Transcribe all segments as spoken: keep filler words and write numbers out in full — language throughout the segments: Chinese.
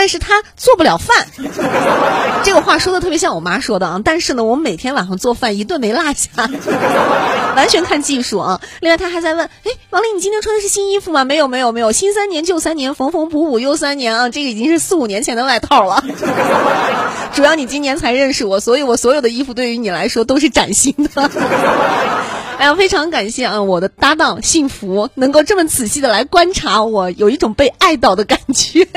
但是他做不了饭。这个话说的特别像我妈说的啊，但是呢，我每天晚上做饭一顿没落下，完全看技术啊。另外他还在问，哎，王丽，你今天穿的是新衣服吗？没有没有没有，新三年旧三年，缝缝补补又三年啊，这个已经是四五年前的外套了。主要你今年才认识我，所以我所有的衣服对于你来说都是崭新的。哎呀，非常感谢啊，我的搭档幸福能够这么仔细的来观察我，有一种被爱到的感觉。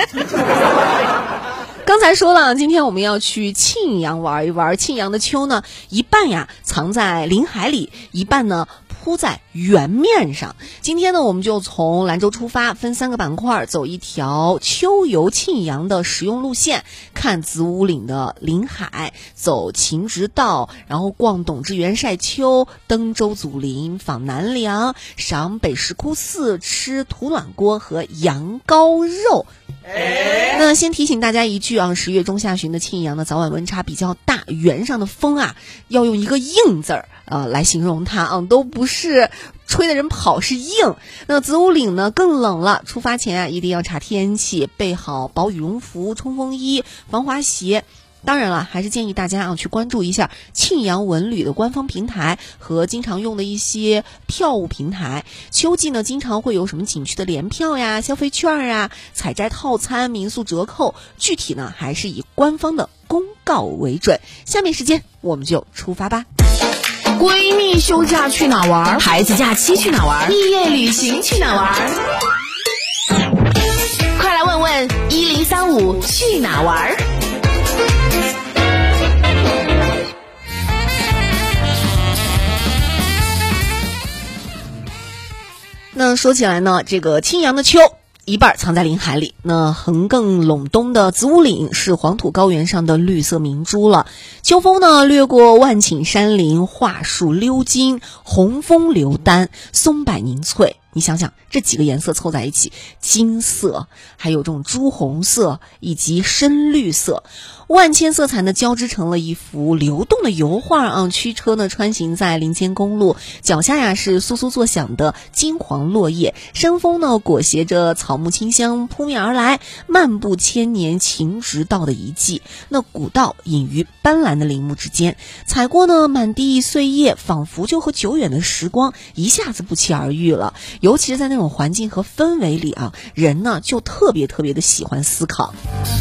刚才说了，今天我们要去庆阳玩一玩。庆阳的秋呢，一半呀藏在林海里，一半呢铺在原面上。今天呢，我们就从兰州出发，分三个板块，走一条秋游庆阳的实用路线，看子午岭的林海，走秦直道，然后逛董志园晒秋，登周祖陵，访南梁，赏北石窟寺，吃土暖锅和羊羔肉。那先提醒大家一句啊，十月中下旬的庆阳的早晚温差比较大，原上的风啊要用一个硬字儿呃来形容它啊，都不是吹的人跑，是硬。那子午岭呢更冷了，出发前啊一定要查天气，备好薄羽绒服、冲锋衣、防滑鞋。当然了，还是建议大家啊去关注一下庆阳文旅的官方平台和经常用的一些票务平台。秋季呢，经常会有什么景区的联票呀、消费券啊、采摘套餐、民宿折扣，具体呢还是以官方的公告为准。下面时间我们就出发吧。 闺蜜休假去哪玩？孩子假期去哪玩？毕业旅行去哪玩？快来问问一零三五去哪玩？ 那说起来呢，这个庆阳的秋一半藏在林海里，那横亘陇东的子午岭是黄土高原上的绿色明珠了。秋风呢掠过万顷山林，桦树溜金，红枫流丹，松柏凝翠。你想想这几个颜色凑在一起，金色还有这种朱红色以及深绿色，万千色彩呢交织成了一幅流动的油画啊！驱车呢穿行在林间公路，脚下呀是簌簌作响的金黄落叶，山风呢裹挟着草木清香扑面而来，漫步千年秦直道的遗迹。那古道隐于斑斓的林木之间，踩过呢满地碎叶，仿佛就和久远的时光一下子不期而遇了。尤其是在那种环境和氛围里啊，人呢就特别特别的喜欢思考。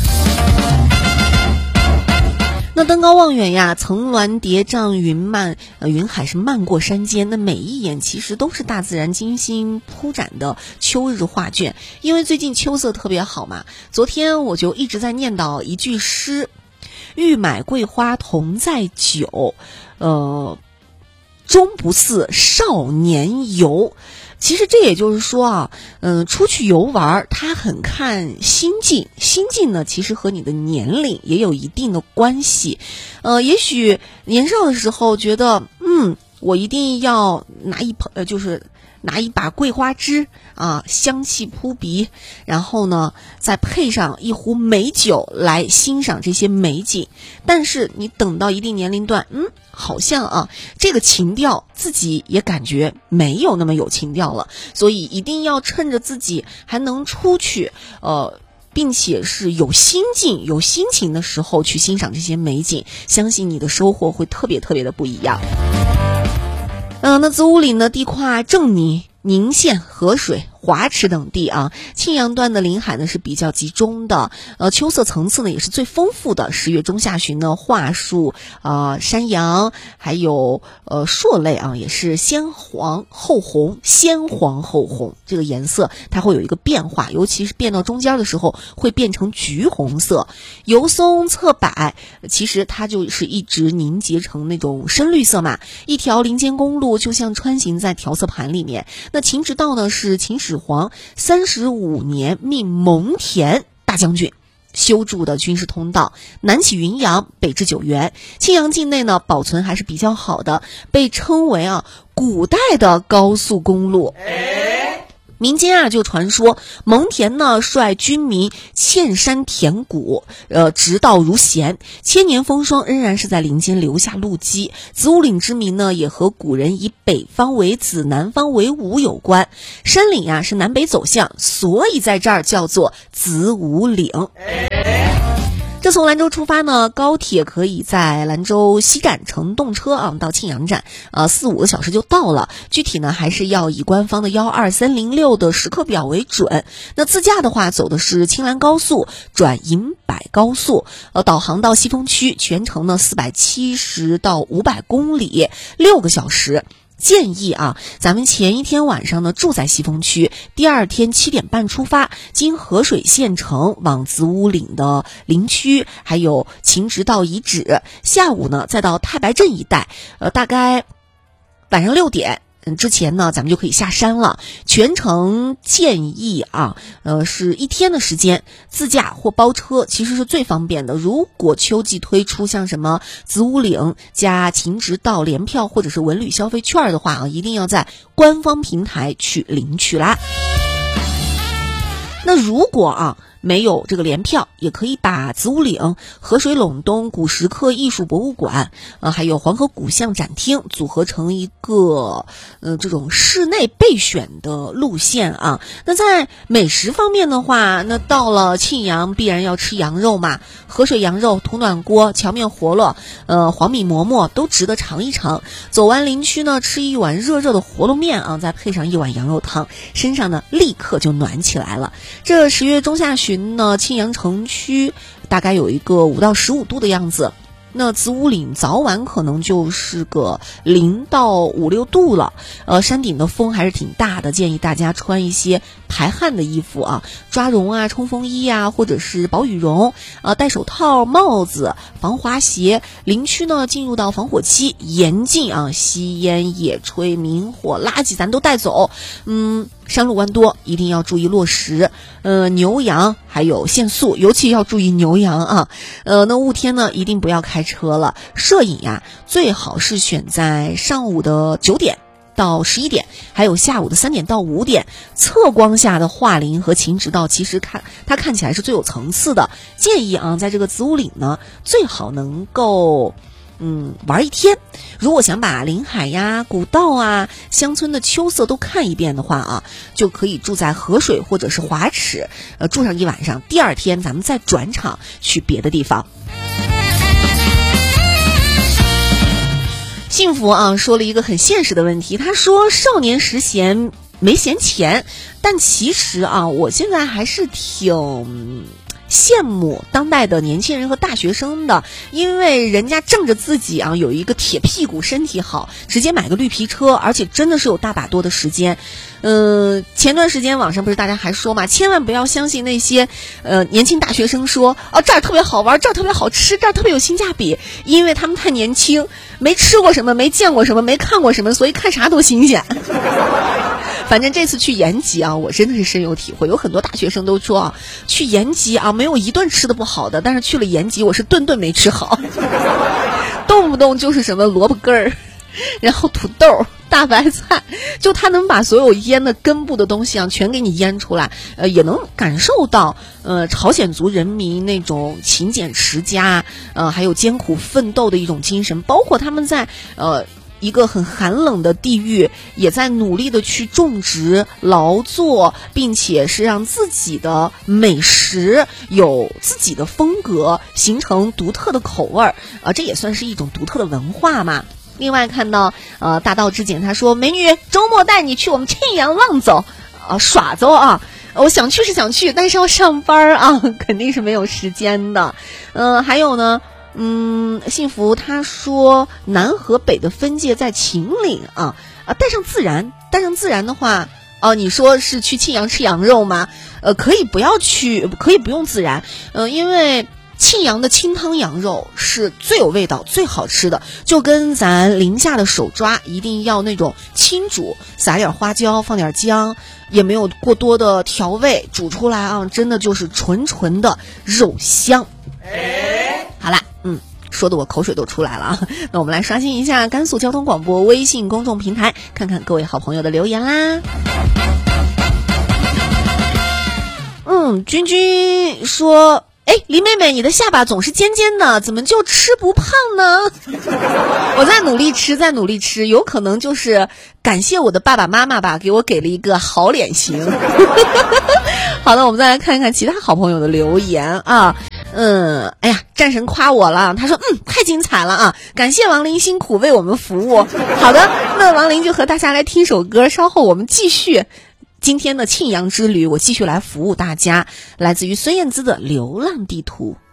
那登高望远呀，层峦叠嶂，云漫呃云海是漫过山间，那每一眼其实都是大自然精心铺展的秋日画卷。因为最近秋色特别好嘛，昨天我就一直在念叨一句诗：欲买桂花同载酒，呃终不似少年游。其实这也就是说啊，嗯、呃，出去游玩它很看心境，心境呢其实和你的年龄也有一定的关系。呃，也许年少的时候觉得，嗯，我一定要拿一盆，呃，就是拿一把桂花枝啊，香气扑鼻，然后呢再配上一壶美酒来欣赏这些美景。但是你等到一定年龄段，嗯，好像啊这个情调自己也感觉没有那么有情调了，所以一定要趁着自己还能出去，呃并且是有心境有心情的时候去欣赏这些美景，相信你的收获会特别特别的不一样。嗯、呃，那子午岭呢地跨正宁、宁县、河水、华池等地啊，庆阳段的林海呢是比较集中的，呃，秋色层次呢也是最丰富的。十月中下旬呢，桦树、啊、呃、山杨，还有呃硕类啊，也是鲜黄后红，鲜黄后红，这个颜色它会有一个变化，尤其是变到中间的时候会变成橘红色。油松、侧柏，其实它就是一直凝结成那种深绿色嘛。一条林间公路就像穿行在调色盘里面。那秦直道呢是秦始皇三十五年命蒙恬大将军修筑的军事通道，南起云阳，北至九原。庆阳境内呢保存还是比较好的，被称为啊古代的高速公路。民间啊就传说蒙恬呢率军民嵌山填谷，呃直道如弦，千年风霜仍然是在林间留下路基。子午岭之名呢也和古人以北方为子南方为午有关，山岭啊是南北走向，所以在这儿叫做子午岭。 这从兰州出发呢，高铁可以在兰州西站乘动车啊到庆阳站，呃四五个小时就到了。具体呢还是要以官方的幺二三零六的时刻表为准。那自驾的话走的是青兰高速转银柏高速，呃导航到西风区，全程呢四百七十到五百公里，六个小时。建议啊，咱们前一天晚上呢住在西风区，第二天七点半出发，经河水县城往子午岭的林区，还有秦直道遗址，下午呢再到太白镇一带，呃，大概晚上六点。嗯，之前呢，咱们就可以下山了。全程建议啊，呃，是一天的时间，自驾或包车其实是最方便的。如果秋季推出像什么子午岭加秦直道联票或者是文旅消费券的话啊，一定要在官方平台去领取啦。那如果啊没有这个联票，也可以把子午岭、河水陇东古石刻艺术博物馆，呃，还有黄河古巷展厅组合成一个呃这种室内备选的路线啊。那在美食方面的话，那到了庆阳必然要吃羊肉嘛，河水羊肉、土暖锅、荞面饸饹、呃黄米馍馍都值得尝一尝。走完林区呢，吃一碗热热的饸饹面啊，再配上一碗羊肉汤，身上呢立刻就暖起来了。这十月中下旬呢，庆阳城区大概有一个五到十五度的样子。那子午岭早晚可能就是个零到五六度了，呃，山顶的风还是挺大的，建议大家穿一些排汗的衣服啊，抓绒啊、冲锋衣啊，或者是薄羽绒，呃，戴手套、帽子、防滑鞋。林区呢进入到防火期，严禁啊吸烟、野炊、明火，垃圾咱都带走。嗯，山路弯多，一定要注意落石。呃，牛羊还有限速，尤其要注意牛羊啊。呃，那雾天呢，一定不要开车了。摄影呀，最好是选在上午的九点到十一点，还有下午的三点到五点。侧光下的桦林和秦直道，其实看它看起来是最有层次的。建议啊，在这个子午岭呢，最好能够嗯，玩一天。如果想把林海呀、古道啊、乡村的秋色都看一遍的话啊，就可以住在河水或者是华池，呃，住上一晚上。第二天咱们再转场去别的地方。幸福啊，说了一个很现实的问题，他说少年时闲没闲钱，但其实啊，我现在还是挺羡慕当代的年轻人和大学生的，因为人家仗着自己啊有一个铁屁股，身体好，直接买个绿皮车，而且真的是有大把多的时间。呃，前段时间网上不是大家还说嘛，千万不要相信那些呃年轻大学生说哦这儿特别好玩，这儿特别好吃，这儿特别有性价比，因为他们太年轻，没吃过什么，没见过什么，没看过什么，所以看啥都新鲜。反正这次去延吉啊，我真的是深有体会。有很多大学生都说啊，去延吉啊没有一顿吃的不好的，但是去了延吉我是顿顿没吃好，动不动就是什么萝卜根儿，然后土豆、大白菜，就他能把所有腌的根部的东西啊全给你腌出来，呃，也能感受到呃朝鲜族人民那种勤俭持家，呃，还有艰苦奋斗的一种精神，包括他们在呃。一个很寒冷的地域，也在努力的去种植、劳作，并且是让自己的美食有自己的风格，形成独特的口味儿，呃，这也算是一种独特的文化嘛。另外看到呃大道之简他说，美女周末带你去我们庆阳浪走啊、呃、耍走啊，我想去是想去，但是要上班啊，肯定是没有时间的。嗯、呃，还有呢。嗯，幸福他说南和北的分界在秦岭啊啊，带上自然，带上自然的话，哦、啊，你说是去庆阳吃羊肉吗？呃，可以不要去，可以不用自然，呃，因为庆阳的清汤羊肉是最有味道、最好吃的，就跟咱临夏的手抓一定要那种清煮，撒点花椒，放点姜，也没有过多的调味，煮出来啊，真的就是纯纯的肉香。好啦，嗯，说的我口水都出来了啊！那我们来刷新一下甘肃交通广播微信公众平台，看看各位好朋友的留言啦。嗯，君君说，哎，林妹妹，你的下巴总是尖尖的，怎么就吃不胖呢？我在努力吃，在努力吃，有可能就是感谢我的爸爸妈妈吧，给我给了一个好脸型。好的，我们再来看一看其他好朋友的留言啊。 嗯，哎呀，战神夸我了，他说嗯，太精彩了啊，感谢王林辛苦为我们服务。好的，那王林就和大家来听首歌，稍后我们继续今天的庆阳之旅，我继续来服务大家，来自于孙燕姿的《流浪地图》。